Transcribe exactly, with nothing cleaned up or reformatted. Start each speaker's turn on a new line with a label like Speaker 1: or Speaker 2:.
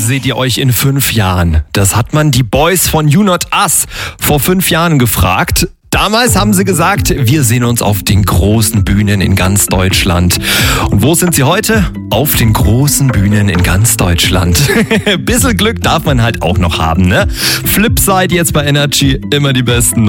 Speaker 1: seht ihr euch in fünf Jahren? Das hat man die Boys von You Not Us vor fünf Jahren gefragt. Damals haben sie gesagt, wir sehen uns auf den großen Bühnen in ganz Deutschland. Und wo sind sie heute? Auf den großen Bühnen in ganz Deutschland. Bissl Glück darf man halt auch noch haben, ne? Flipside jetzt bei Energy, immer die besten